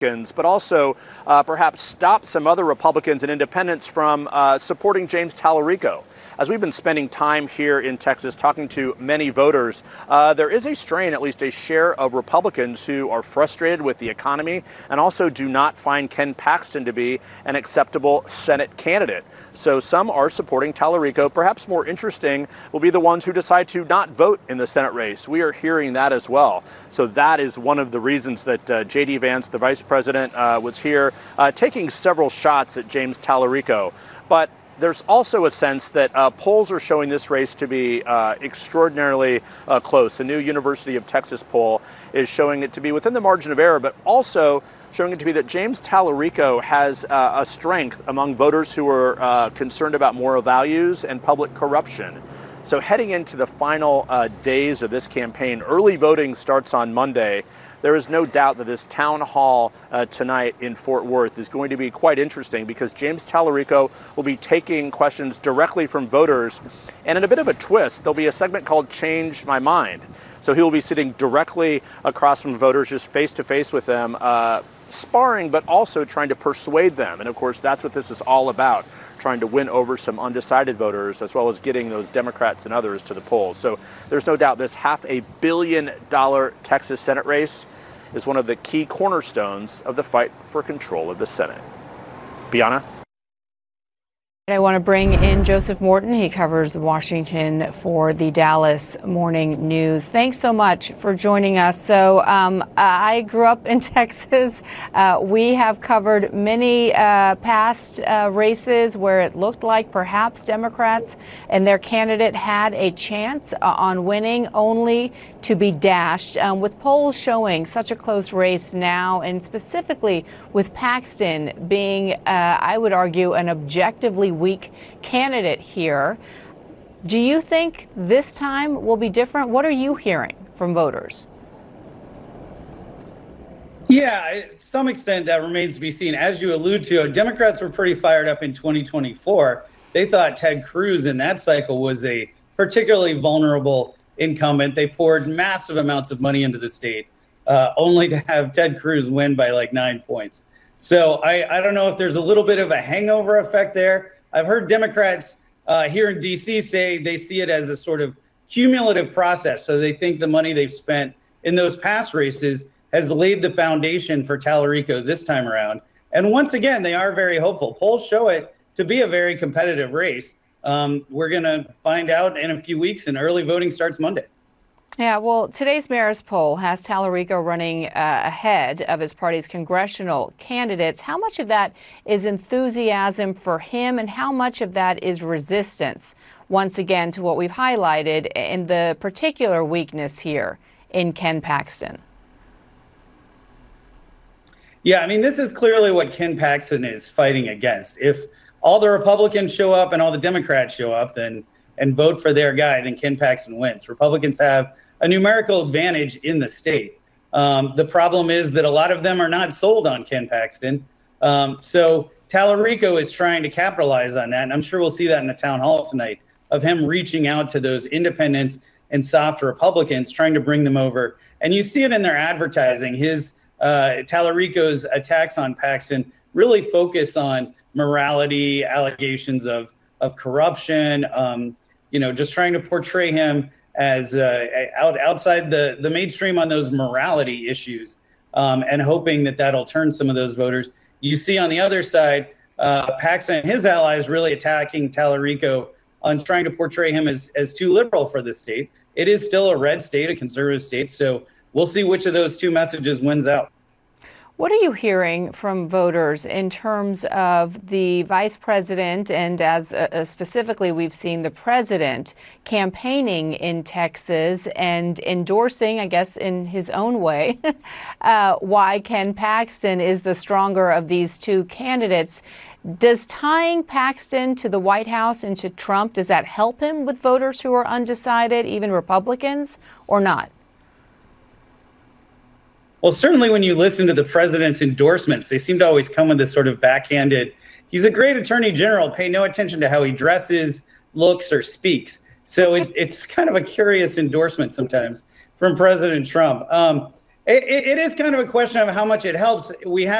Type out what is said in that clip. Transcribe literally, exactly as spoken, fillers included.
but also uh, perhaps stop some other Republicans and independents from uh, supporting James Talarico. As we've been spending time here in Texas talking to many voters, uh, there is a strain, at least a share of Republicans who are frustrated with the economy and also do not find Ken Paxton to be an acceptable Senate candidate. So some are supporting Talarico. Perhaps more interesting will be the ones who decide to not vote in the Senate race. We are hearing that as well. So that is one of the reasons that uh, J D Vance, the vice president, uh, was here uh, taking several shots at James Talarico. But there's also a sense that uh, polls are showing this race to be uh, extraordinarily uh, close. The new University of Texas poll is showing it to be within the margin of error, but also showing it to be that James Talarico has uh, a strength among voters who are uh, concerned about moral values and public corruption. So heading into the final uh, days of this campaign, early voting starts on Monday. There is no doubt that this town hall uh, tonight in Fort Worth is going to be quite interesting because James Talarico will be taking questions directly from voters. And in a bit of a twist, there'll be a segment called Change My Mind. So he will be sitting directly across from voters, just face to face with them, uh, sparring, but also trying to persuade them. And of course, that's what this is all about, trying to win over some undecided voters, as well as getting those Democrats and others to the polls. So there's no doubt this half a billion dollar Texas Senate race is one of the key cornerstones of the fight for control of the Senate. Bianna? I want to bring in Joseph Morton. He covers Washington for the Dallas Morning News. Thanks so much for joining us. So um, I grew up in Texas. Uh, we have covered many uh, past uh, races where it looked like perhaps Democrats and their candidate had a chance uh, on winning, only to be dashed. Um, with polls showing such a close race now, and specifically with Paxton being, uh, I would argue, an objectively weak candidate here. Do you think this time will be different? What are you hearing from voters? Yeah, to some extent that remains to be seen. As you allude to, Democrats were pretty fired up in twenty twenty-four. They thought Ted Cruz in that cycle was a particularly vulnerable incumbent. They poured massive amounts of money into the state, uh, only to have Ted Cruz win by like nine points. So I, I don't know if there's a little bit of a hangover effect there. I've heard Democrats uh, here in D C say they see it as a sort of cumulative process. So they think the money they've spent in those past races has laid the foundation for Talarico this time around. And once again, they are very hopeful. Polls show it to be a very competitive race. Um, we're going to find out in a few weeks, and early voting starts Monday. Yeah, well, today's Marist poll has Talarico running uh, ahead of his party's congressional candidates. How much of that is enthusiasm for him, and how much of that is resistance, once again, to what we've highlighted in the particular weakness here in Ken Paxton? Yeah, I mean, this is clearly what Ken Paxton is fighting against. If all the Republicans show up and all the Democrats show up, then and vote for their guy, then Ken Paxton wins. Republicans have a numerical advantage in the state. Um, the problem is that a lot of them are not sold on Ken Paxton. Um, so Talarico is trying to capitalize on that. And I'm sure we'll see that in the town hall tonight, of him reaching out to those independents and soft Republicans, trying to bring them over. And you see it in their advertising. His uh, Talarico's attacks on Paxton really focus on morality, allegations of, of corruption, um, you know, just trying to portray him as uh, out, outside the, the mainstream on those morality issues, um, and hoping that that'll turn some of those voters. You see on the other side, uh, Paxton and his allies really attacking Talarico on trying to portray him as, as too liberal for the state. It is still a red state, a conservative state, so we'll see which of those two messages wins out. What are you hearing from voters in terms of the vice president, and as uh, specifically we've seen the president campaigning in Texas and endorsing, I guess in his own way, uh, why Ken Paxton is the stronger of these two candidates? Does tying Paxton to the White House and to Trump, does that help him with voters who are undecided, even Republicans, or not? Well, certainly when you listen to the president's endorsements, they seem to always come with this sort of backhanded, he's a great attorney general, pay no attention to how he dresses, looks, or speaks. So it, it's kind of a curious endorsement sometimes from President Trump. Um, It, it, it is kind of a question of how much it helps. We have